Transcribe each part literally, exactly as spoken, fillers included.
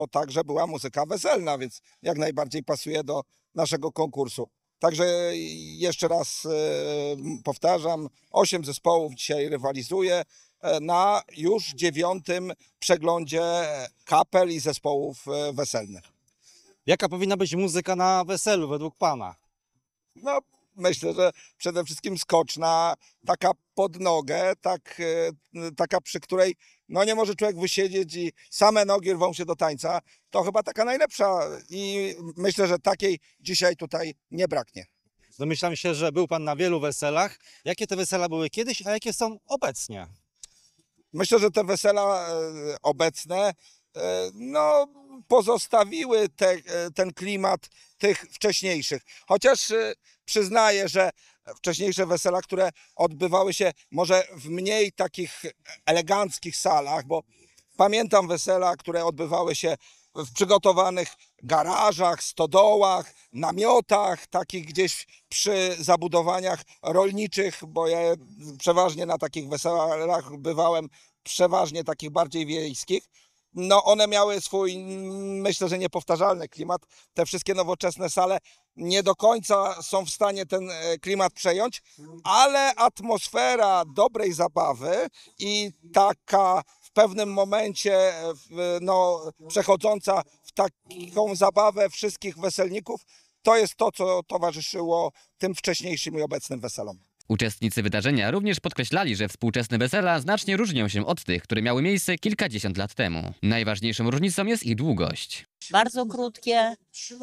to także była muzyka weselna, więc jak najbardziej pasuje do naszego konkursu. Także jeszcze raz e, powtarzam, osiem zespołów dzisiaj rywalizuje e, na już dziewiątym przeglądzie kapel i zespołów e, weselnych. Jaka powinna być muzyka na weselu według pana? No, myślę, że przede wszystkim skoczna, taka pod nogę, tak, e, taka przy której no nie może człowiek wysiedzieć i same nogi rwą się do tańca. To chyba taka najlepsza i myślę, że takiej dzisiaj tutaj nie braknie. Domyślam się, że był pan na wielu weselach. Jakie te wesela były kiedyś, a jakie są obecnie? Myślę, że te wesela e, obecne e, no, pozostawiły te, e, ten klimat tych wcześniejszych. Chociaż e, przyznaję, że wcześniejsze wesela, które odbywały się może w mniej takich eleganckich salach, bo pamiętam wesela, które odbywały się w przygotowanych garażach, stodołach, namiotach, takich gdzieś przy zabudowaniach rolniczych, bo ja przeważnie na takich weselach bywałem, przeważnie takich bardziej wiejskich. No one miały swój, myślę, że niepowtarzalny klimat. Te wszystkie nowoczesne sale nie do końca są w stanie ten klimat przejąć, ale atmosfera dobrej zabawy i taka w pewnym momencie no, przechodząca w taką zabawę wszystkich weselników, to jest to, co towarzyszyło tym wcześniejszym i obecnym weselom. Uczestnicy wydarzenia również podkreślali, że współczesne wesela znacznie różnią się od tych, które miały miejsce kilkadziesiąt lat temu. Najważniejszą różnicą jest ich długość. Bardzo krótkie,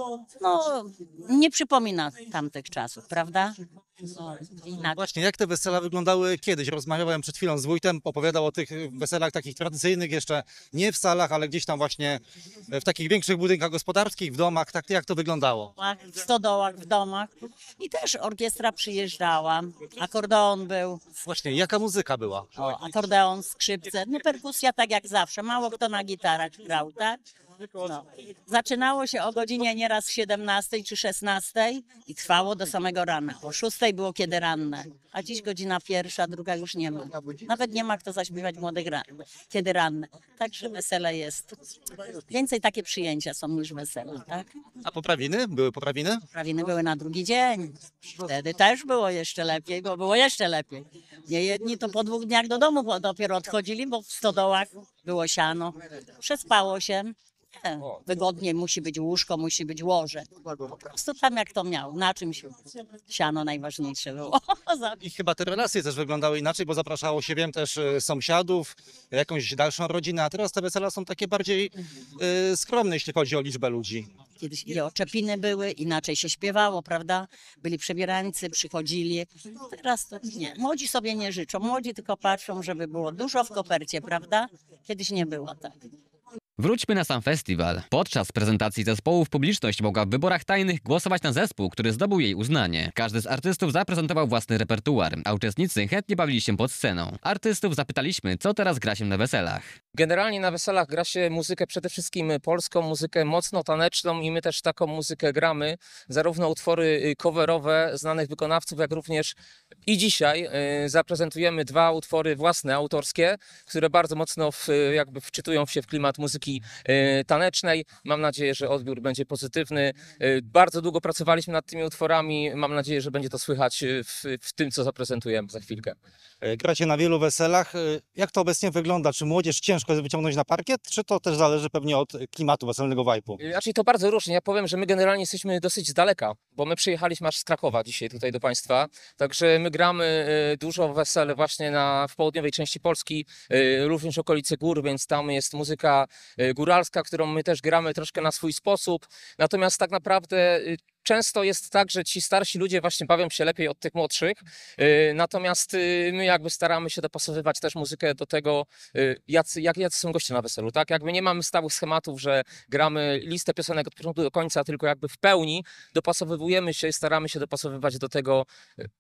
no nie przypomina tamtych czasów, prawda? No, inaczej. Właśnie, jak te wesela wyglądały kiedyś? Rozmawiałem przed chwilą z wujtem, opowiadał o tych weselach takich tradycyjnych, jeszcze nie w salach, ale gdzieś tam właśnie w takich większych budynkach gospodarskich, w domach. Tak, jak to wyglądało? W stodołach, w domach i też orkiestra przyjeżdżała, akordeon był, Właśnie, jaka muzyka była? o, akordeon, skrzypce, no perkusja tak jak zawsze, mało kto na gitarach grał, tak? No. Zaczynało się o godzinie nieraz siedemnastej czy szesnastej i trwało do samego rana. O szóstej było kiedy ranne, a dziś godzina pierwsza, druga już nie ma. Nawet nie ma kto zaśpiewać młodych ran, kiedy ranne. Także wesele jest. Więcej takie przyjęcia są niż wesele, tak? A poprawiny? Były poprawiny? Prawiny były na drugi dzień. Wtedy też było jeszcze lepiej, bo było jeszcze lepiej. Nie jedni to po dwóch dniach do domu dopiero odchodzili, bo w stodołach było siano. Przespało się. Nie, wygodnie musi być łóżko, musi być łoże. Po prostu tam jak to miał, na czymś siano najważniejsze było. I chyba te relacje też wyglądały inaczej, bo zapraszało się, wiem, też y, sąsiadów, jakąś dalszą rodzinę, a teraz te wesela są takie bardziej y, skromne, jeśli chodzi o liczbę ludzi. Kiedyś i oczepiny były, inaczej się śpiewało, prawda? Byli przebierańcy, przychodzili. Teraz to nie. Młodzi sobie nie życzą, młodzi tylko patrzą, żeby było dużo w kopercie, prawda? Kiedyś nie było tak. Wróćmy na sam festiwal. Podczas prezentacji zespołów publiczność mogła w wyborach tajnych głosować na zespół, który zdobył jej uznanie. Każdy z artystów zaprezentował własny repertuar, a uczestnicy chętnie bawili się pod sceną. Artystów zapytaliśmy, co teraz gra się na weselach. Generalnie na weselach gra się muzykę przede wszystkim polską, muzykę mocno taneczną i my też taką muzykę gramy. Zarówno utwory coverowe znanych wykonawców, jak również i dzisiaj y, zaprezentujemy dwa utwory własne, autorskie, które bardzo mocno w, jakby wczytują się w klimat muzyki y, tanecznej. Mam nadzieję, że odbiór będzie pozytywny. Y, bardzo długo pracowaliśmy nad tymi utworami. Mam nadzieję, że będzie to słychać w, w tym, co zaprezentujemy za chwilkę. Y, Gracie na wielu weselach. Y, Jak to obecnie wygląda? Czy młodzież ciężko jest wyciągnąć na parkiet, czy to też zależy pewnie od klimatu weselnego vibe'u? Znaczy to bardzo różnie. Ja powiem, że my generalnie jesteśmy dosyć z daleka, bo my przyjechaliśmy aż z Krakowa dzisiaj tutaj do Państwa. Także my gramy y, dużo wesele właśnie na, w południowej części Polski, y, również okolice gór, więc tam jest muzyka y, góralska, którą my też gramy troszkę na swój sposób. Natomiast tak naprawdę y, często jest tak, że ci starsi ludzie właśnie bawią się lepiej od tych młodszych, y, natomiast y, my jakby staramy się dopasowywać też muzykę do tego, y, jacy, jak, jacy są goście na weselu, tak? Jakby nie mamy stałych schematów, że gramy listę piosenek od początku do końca, tylko jakby w pełni dopasowywujemy się i staramy się dopasowywać do tego, y,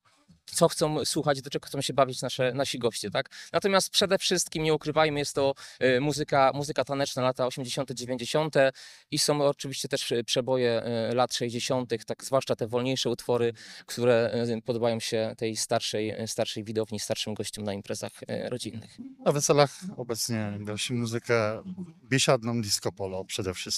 co chcą słuchać, do czego chcą się bawić nasze, nasi goście, tak? Natomiast przede wszystkim, nie ukrywajmy, jest to y, muzyka, muzyka taneczna lata osiemdziesiąte, dziewięćdziesiąte i są oczywiście też y, przeboje y, lat sześćdziesiątych, tak zwłaszcza te wolniejsze utwory, które y, podobają się tej starszej, y, starszej widowni, starszym gościom na imprezach y, rodzinnych. Na weselach obecnie gra się muzykę biesiadną disco polo przede wszystkim.